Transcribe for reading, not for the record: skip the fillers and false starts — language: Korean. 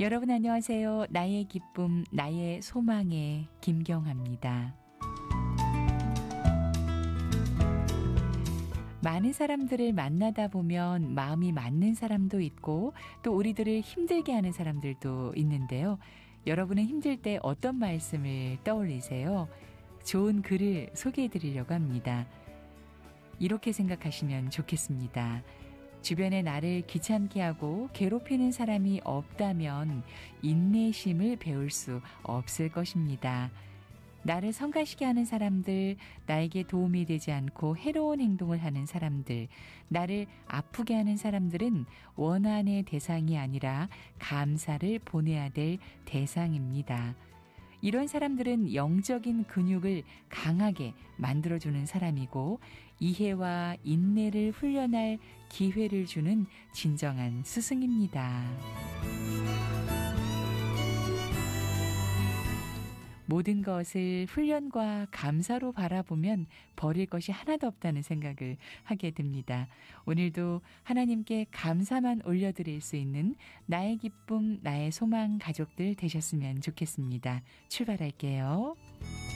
여러분 안녕하세요. 나의 기쁨, 나의 소망의 김경아입니다. 많은 사람들을 만나다 보면 마음이 맞는 사람도 있고 또 우리들을 힘들게 하는 사람들도 있는데요. 여러분은 힘들 때 어떤 말씀을 떠올리세요? 좋은 글을 소개해 드리려고 합니다. 이렇게 생각하시면 좋겠습니다. 주변에 나를 귀찮게 하고 괴롭히는 사람이 없다면 인내심을 배울 수 없을 것입니다. 나를 성가시게 하는 사람들, 나에게 도움이 되지 않고 해로운 행동을 하는 사람들, 나를 아프게 하는 사람들은 원한의 대상이 아니라 감사를 보내야 될 대상입니다. 이런 사람들은 영적인 근육을 강하게 만들어주는 사람이고 이해와 인내를 훈련할 기회를 주는 진정한 스승입니다. 모든 것을 훈련과 감사로 바라보면 버릴 것이 하나도 없다는 생각을 하게 됩니다. 오늘도 하나님께 감사만 올려드릴 수 있는 나의 기쁨, 나의 소망 가족들 되셨으면 좋겠습니다. 출발할게요.